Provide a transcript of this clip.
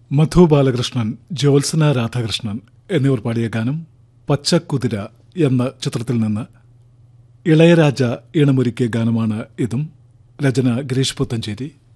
മധു ബാലകൃഷ്ണൻ, ജ്യോത്സന രാധാകൃഷ്ണൻ എന്നിവർ പാടിയ ഗാനം പച്ചക്കുതിര എന്ന ചിത്രത്തിൽ നിന്ന്. ഇളയരാജ ഈണമൊരുക്കിയ ഗാനമാണ് ഇതും. രചന ഗിരീഷ് പുത്തഞ്ചേരി.